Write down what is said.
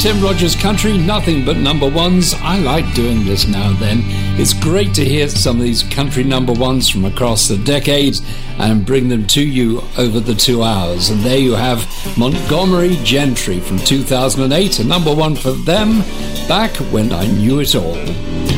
Tim Rogers Country, nothing but number ones. I like doing this now and then. It's great to hear some of these country number ones from across the decades and bring them to you over the 2 hours. And there you have Montgomery Gentry from 2008, a number one for them, Back When I Knew It All.